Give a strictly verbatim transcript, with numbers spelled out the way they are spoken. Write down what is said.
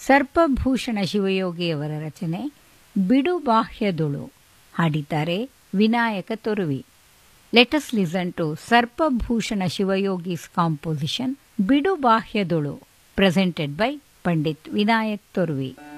ಸರ್ಪಭೂಷಣ ಶಿವಯೋಗಿಯವರ ರಚನೆ ಬಿಡು ಬಾಹ್ಯದೊಳು. ಹಾಡಿದ್ದಾರೆ Vinayaka Toravi. Lettuce listen to ಸರ್ಪಭೂಷಣ ಶಿವಯೋಗಿಸ್ composition ಬಿಡು ಬಾಹ್ಯದೊಳು, ಪ್ರೆಸೆಂಟೆಡ್ ಬೈ ಪಂಡಿತ್ ವಿನಾಯಕ್ ತೊರವಿ.